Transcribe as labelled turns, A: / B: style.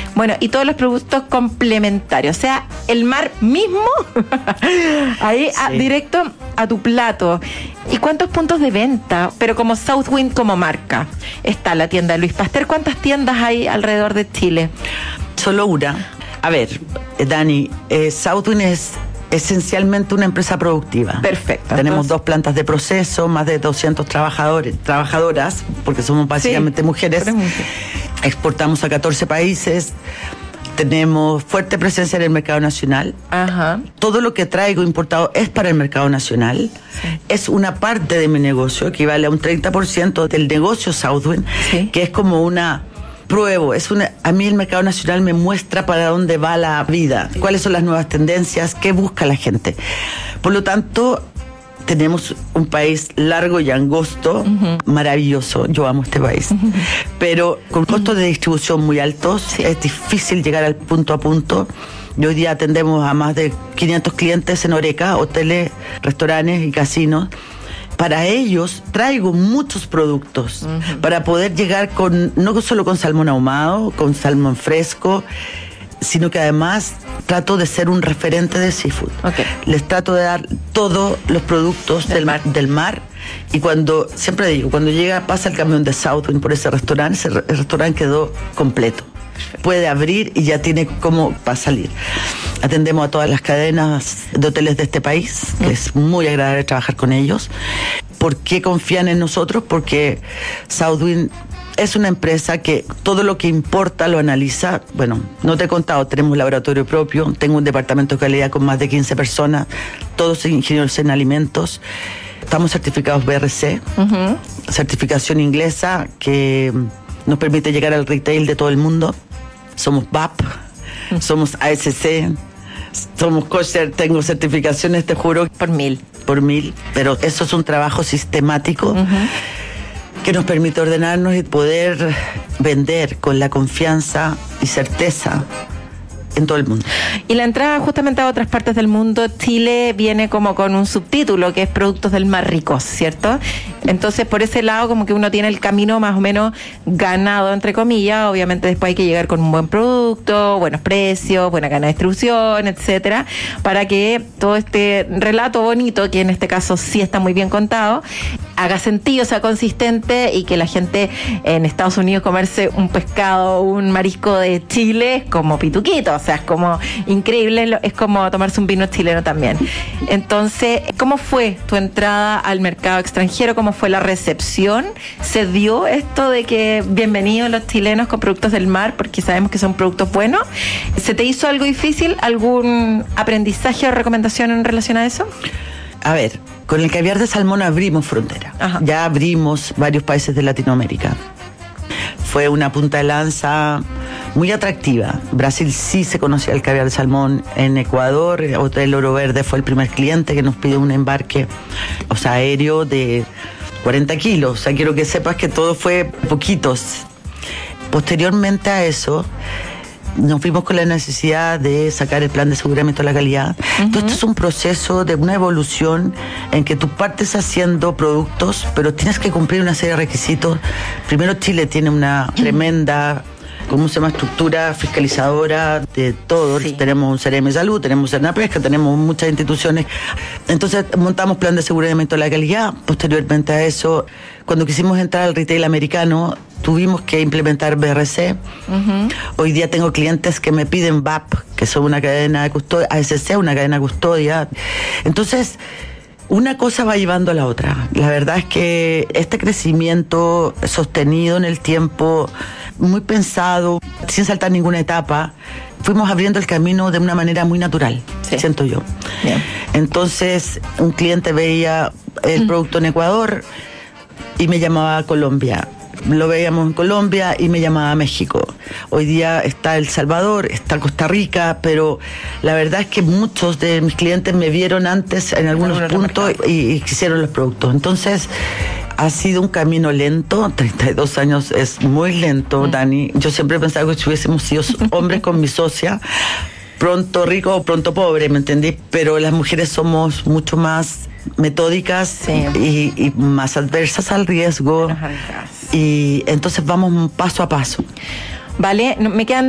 A: Bueno, y todos los productos complementarios, o sea, el mar mismo, ahí
B: Sí.
A: directo a tu plato. ¿Y cuántos puntos de venta? Pero como Southwind como marca. Está la tienda de Luis Pasteur. ¿Cuántas tiendas hay alrededor de Chile?
B: Solo una. A ver, Dani, Southwind es esencialmente una empresa productiva.
A: Perfecto.
B: Tenemos
A: Entonces,
B: 2 plantas de proceso, más de 200 trabajadoras, porque somos básicamente
A: sí,
B: mujeres.
A: pero es mujer.
B: Exportamos a 14 países. Tenemos fuerte presencia en el mercado nacional.
A: Ajá.
B: Todo lo que traigo importado es para el mercado nacional.
A: Sí.
B: Es una parte de mi negocio, equivale a un 30% del negocio Southwind,
A: Sí.
B: que es como una pruebo. A mí el mercado nacional me muestra para dónde va la vida, cuáles son las nuevas tendencias, qué busca la gente. Por lo tanto, tenemos un país largo y angosto, maravilloso. Yo amo este país. Pero con costos de distribución muy altos,
A: Sí.
B: es difícil llegar al punto a punto. Y hoy día atendemos a más de 500 clientes en Oreca, hoteles, restaurantes y casinos. Para ellos traigo muchos productos para poder llegar no solo con salmón ahumado, con salmón fresco, sino que además trato de ser un referente de seafood.
A: Ok.
B: Les trato de dar todos los productos del mar. Y siempre digo, cuando pasa el camión de Southwind por ese restaurante, el restaurante quedó completo. Puede abrir y ya tiene cómo para salir. Atendemos a todas las cadenas de hoteles de este país, que es muy agradable trabajar con ellos. ¿Por qué confían en nosotros? Porque Southwind es una empresa que todo lo que importa lo analiza. Bueno, no te he contado, tenemos un laboratorio propio, tengo un departamento de calidad con más de 15 personas, todos ingenieros en alimentos. Estamos certificados BRC, certificación inglesa que nos permite llegar al retail de todo el mundo. Somos BAP, somos ASC, somos kosher, tengo certificaciones, te juro.
A: Por 1000.
B: Por 1000, pero eso es un trabajo sistemático que nos permite ordenarnos y poder vender con la confianza y certeza en todo el mundo.
A: Y la entrada justamente a otras partes del mundo, Chile viene como con un subtítulo que es Productos del Mar Ricos, ¿cierto? Entonces, por ese lado, como que uno tiene el camino más o menos ganado, entre comillas. Obviamente después hay que llegar con un buen producto, buenos precios, buena cadena de distribución, etcétera, para que todo este relato bonito, que en este caso sí está muy bien contado, haga sentido, sea consistente y que la gente en Estados Unidos comerse un pescado, un marisco de Chile es como pituquito, o sea, es como increíble, es como tomarse un vino chileno también. Entonces, ¿cómo fue tu entrada al mercado extranjero? ¿Cómo fue la recepción? ¿Se dio esto de que bienvenidos los chilenos con productos del mar porque sabemos que son productos buenos? ¿Se te hizo algo difícil? ¿Algún aprendizaje o recomendación en relación a eso?
B: A ver, con el caviar de salmón abrimos frontera.
A: Ajá.
B: Ya abrimos varios países de Latinoamérica. Fue una punta de lanza muy atractiva. Brasil sí se conocía el caviar de salmón. En Ecuador, Hotel Oro Verde fue el primer cliente que nos pidió un embarque, o sea, aéreo de 40 kilos. O sea, quiero que sepas que todo fue poquitos. Posteriormente a eso, nos fuimos con la necesidad de sacar el plan de aseguramiento de la calidad. Entonces, esto es un proceso de una evolución en que tú partes haciendo productos, pero tienes que cumplir una serie de requisitos. Primero, Chile tiene una tremenda, ¿cómo se llama?, estructura fiscalizadora de todo.
A: Sí.
B: Tenemos un CRM de salud, tenemos Pesca, tenemos muchas instituciones. Entonces montamos plan de aseguramiento de la calidad. Posteriormente a eso, cuando quisimos entrar al retail americano, tuvimos que implementar BRC. Hoy día tengo clientes que me piden BAP, que son una cadena de custodia, ASC, una cadena de custodia. Entonces, una cosa va llevando a la otra. La verdad es que este crecimiento sostenido en el tiempo, muy pensado, sin saltar ninguna etapa, fuimos abriendo el camino de una manera muy natural,
A: Sí.
B: siento yo.
A: Bien.
B: Entonces, un cliente veía el producto en Ecuador y me llamaba a Colombia. Lo veíamos en Colombia y me llamaba a México. Hoy día está El Salvador, está Costa Rica, pero la verdad es que muchos de mis clientes me vieron antes en algunos puntos y quisieron los productos. Entonces, ha sido un camino lento. 32 años es muy lento, Dani. Yo siempre he pensado que si hubiésemos sido hombres con mi socia, pronto rico o pronto pobre, ¿me entendí? Pero las mujeres somos mucho más metódicas,
A: Sí.
B: y más adversas al riesgo. Y entonces vamos paso a paso.
A: Vale, me quedan